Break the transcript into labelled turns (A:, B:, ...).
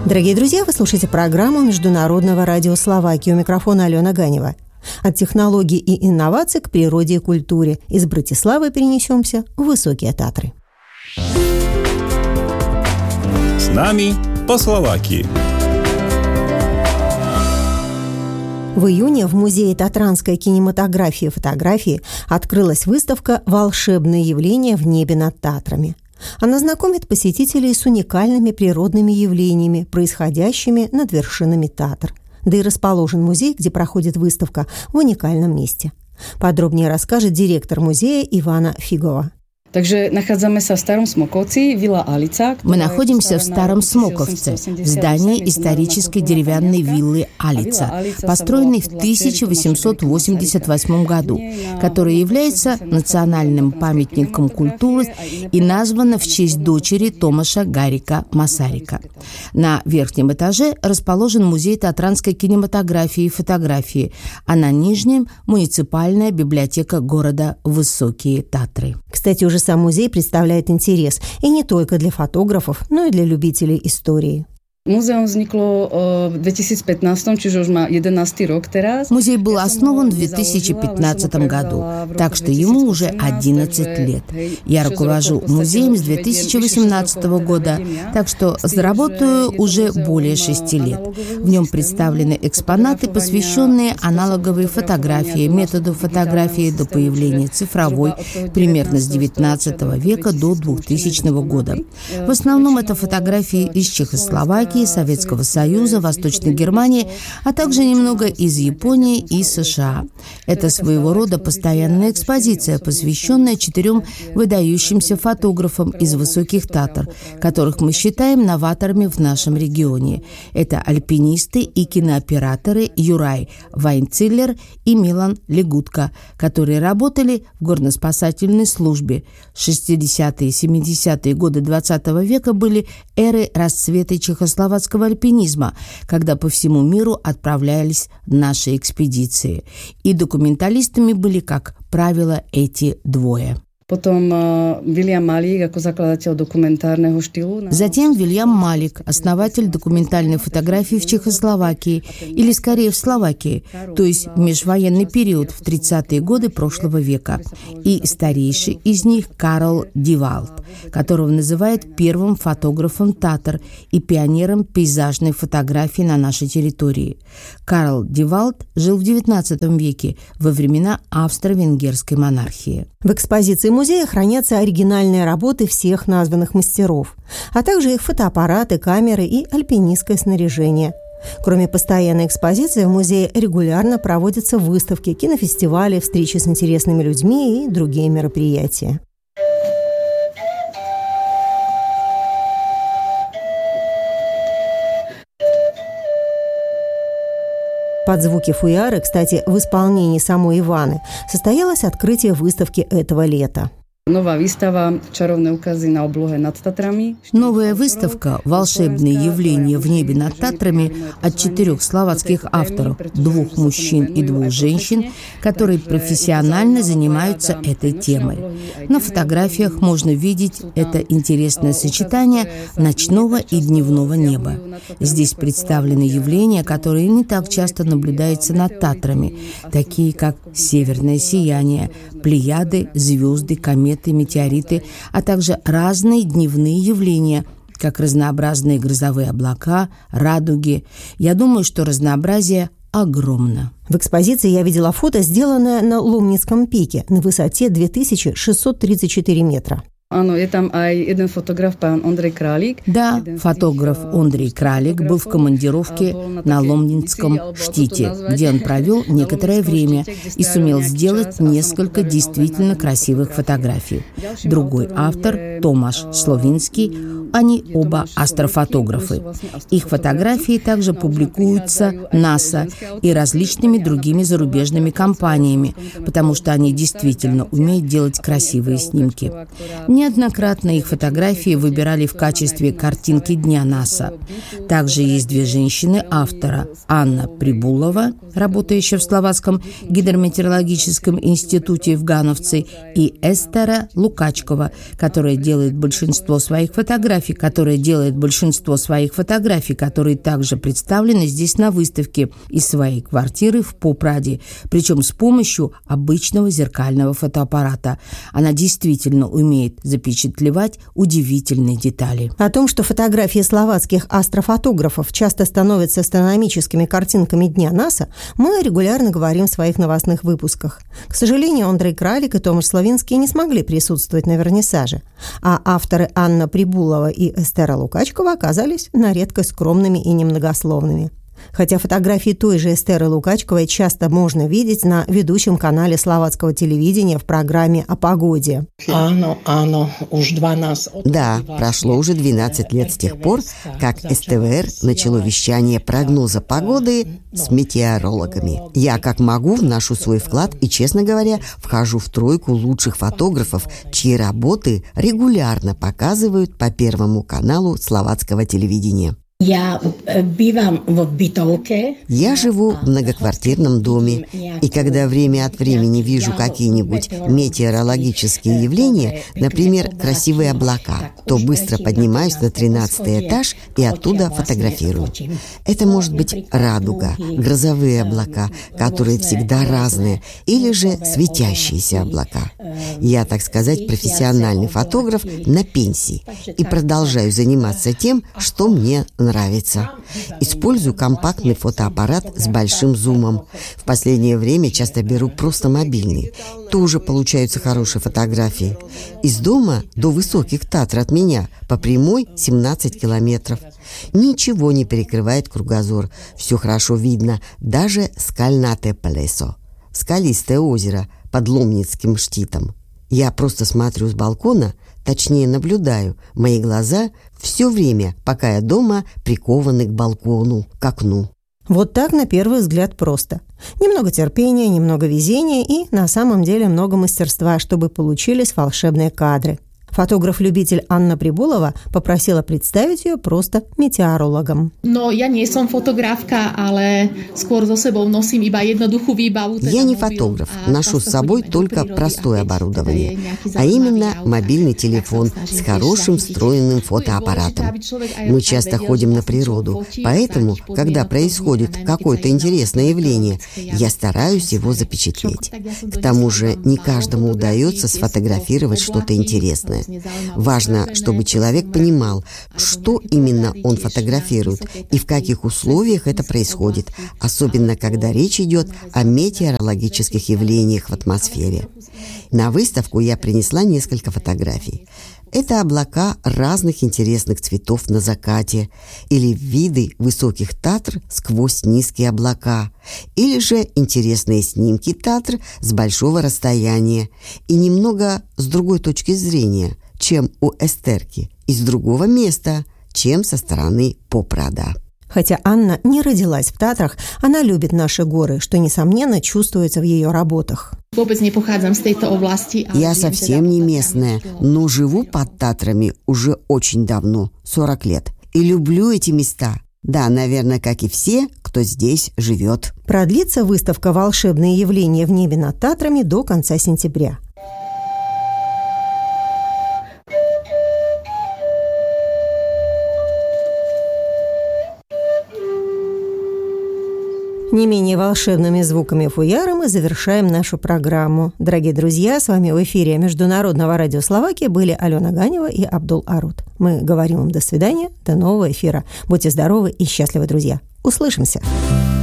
A: Дорогие друзья, вы слушаете программу Международного радио Словакии. У микрофона Алена Ганева. От технологий и инноваций к природе и культуре. Из Братиславы перенесемся в Высокие Татры.
B: С нами по Словакии.
A: В июне в Музее татранской кинематографии и фотографии открылась выставка «Волшебные явления в небе над Татрами». Она знакомит посетителей с уникальными природными явлениями, происходящими над вершинами Татр. Да и расположен музей, где проходит выставка, в уникальном месте. Подробнее расскажет директор музея Ивана Фигова.
C: Мы находимся в Старом Смоковце, в здании исторической деревянной виллы Алица, построенной в 1888 году, которая является национальным памятником культуры и названа в честь дочери Томаша Гарика Масарика. На верхнем этаже расположен музей татранской кинематографии и фотографии, а на нижнем – муниципальная библиотека города Высокие Татры.
A: Кстати, уже сам музей представляет интерес и не только для фотографов, но и для любителей истории.
C: Музей
D: был основан в 2015 году, так что ему уже 11 лет. Я руковожу музеем с 2018 года, так что работаю уже более 6 лет. В нем представлены экспонаты, посвященные аналоговой фотографии, методу фотографии до появления цифровой, примерно с 19 века до 2000 года. В основном это фотографии из Чехословакии, Советского Союза, Восточной Германии, а также немного из Японии и США. Это своего рода постоянная экспозиция, посвященная 4 выдающимся фотографам из Высоких Татр, которых мы считаем новаторами в нашем регионе. Это альпинисты и кинооператоры Юрай Вайнциллер и Милан Легутко, которые работали в горноспасательной службе. 60-е и 70-е годы 20 века были эры расцвета чехословацкого альпинизма, когда по всему миру отправлялись наши экспедиции. И документалистами были, как правило, эти двое.
C: Затем Вильям
D: Малик, основатель документальной фотографии в Чехословакии, или скорее в Словакии, то есть в межвоенный период в 30-е годы прошлого века. И старейший из них Карл Дивалт, которого называют первым фотографом Татар и пионером пейзажной фотографии на нашей территории. Карл Дивалт жил в XIX веке, во времена австро-венгерской монархии.
A: В экспозиции музея хранятся оригинальные работы всех названных мастеров, а также их фотоаппараты, камеры и альпинистское снаряжение. Кроме постоянной экспозиции, в музее регулярно проводятся выставки, кинофестивали, встречи с интересными людьми и другие мероприятия. Под звуки фуяры, кстати, в исполнении самой Иваны, состоялось открытие выставки этого лета.
C: Новая выставка
D: «Волшебные явления в небе над Татрами» от 4 словацких авторов, 2 мужчин и 2 женщин, которые профессионально занимаются этой темой. На фотографиях можно видеть это интересное сочетание ночного и дневного неба. Здесь представлены явления, которые не так часто наблюдаются над Татрами, такие как северное сияние, плеяды, звезды, кометы, метеориты, а также разные дневные явления, как разнообразные грозовые облака, радуги. Я думаю, что разнообразие огромно.
A: В экспозиции я видела фото, сделанное на Лумницком пике на высоте 2634 метра.
D: Да, фотограф Андрей Кралик был в командировке на Ломнинском штите, где он провел некоторое время и сумел сделать несколько действительно красивых фотографий. Другой автор, Томаш Словинский, они оба астрофотографы. Их фотографии также публикуются НАСА и различными другими зарубежными компаниями, потому что они действительно умеют делать красивые снимки.
C: Неоднократно их фотографии выбирали в качестве картинки Дня НАСА. Также есть две женщины-автора: Анна Прибулова, работающая в Словацком гидрометеорологическом институте в Гановце, и Эстера Лукачкова, которая делает большинство своих фотографий, которые также представлены здесь на выставке из своей квартиры в Попраде, причем с помощью обычного зеркального фотоаппарата. Она действительно умеет запечатлевать удивительные детали.
A: О том, что фотографии словацких астрофотографов часто становятся астрономическими картинками Дня НАСА, мы регулярно говорим в своих новостных выпусках. К сожалению, Андрей Кралик и Томаш Славинский не смогли присутствовать на вернисаже, а авторы Анна Прибулова и Эстера Лукачкова оказались на редкость скромными и немногословными. Хотя фотографии той же Эстеры Лукачковой часто можно видеть на ведущем канале словацкого телевидения в программе о погоде.
E: Да, прошло уже 12 лет с тех пор, как СТВР начало вещание прогноза погоды с метеорологами. Я как могу вношу свой вклад и, честно говоря, вхожу в тройку лучших фотографов, чьи работы регулярно показывают по Первому каналу словацкого телевидения. Я живу в многоквартирном доме, и когда время от времени вижу какие-нибудь метеорологические явления, например, красивые облака, то быстро поднимаюсь на 13-й этаж и оттуда фотографирую. Это может быть радуга, грозовые облака, которые всегда разные, или же светящиеся облака. Я, так сказать, профессиональный фотограф на пенсии и продолжаю заниматься тем, что мне нравится. Использую компактный фотоаппарат с большим зумом. В последнее время часто беру просто мобильный. Тоже получаются хорошие фотографии. Из дома до Высоких Татр от меня по прямой 17 километров. Ничего не перекрывает кругозор. Все хорошо видно, даже Скальнате Плесо, скалистое озеро под Ломницким штитом. Я просто смотрю с балкона, точнее наблюдаю. Мои глаза все время, пока я дома, прикованы к балкону, к окну.
A: Вот так на первый взгляд просто. Немного терпения, немного везения и, на самом деле, много мастерства, чтобы получились волшебные кадры. Фотограф-любитель Анна Прибулова попросила представить ее просто метеорологом.
F: Я не фотографка, ale skôr so sebou nosím iba jednoduchú výbavu.
E: Я не фотограф, ношу с собой только простое оборудование, а именно мобильный телефон с хорошим встроенным фотоаппаратом. Мы часто ходим на природу, поэтому, когда происходит какое-то интересное явление, я стараюсь его запечатлеть. К тому же не каждому удается сфотографировать что-то интересное. Важно, чтобы человек понимал, что именно он фотографирует и в каких условиях это происходит, особенно когда речь идет о метеорологических явлениях в атмосфере. На выставку я принесла несколько фотографий. Это облака разных интересных цветов на закате, или виды Высоких Татр сквозь низкие облака, или же интересные снимки Татр с большого расстояния и немного с другой точки зрения, чем у Эстерки, и с другого места, чем со стороны Попрада.
A: Хотя Анна не родилась в Татрах, она любит наши горы, что, несомненно, чувствуется в ее работах.
E: Я совсем не местная, но живу под Татрами уже очень давно, 40 лет. И люблю эти места. Да, наверное, как и все, кто здесь живет.
A: Продлится выставка «Волшебные явления в небе над Татрами» до конца сентября. Не менее волшебными звуками фуяра мы завершаем нашу программу. Дорогие друзья, с вами в эфире Международного радио Словакии были Алена Ганева и Абдул Арут. Мы говорим вам до свидания, до нового эфира. Будьте здоровы и счастливы, друзья. Услышимся!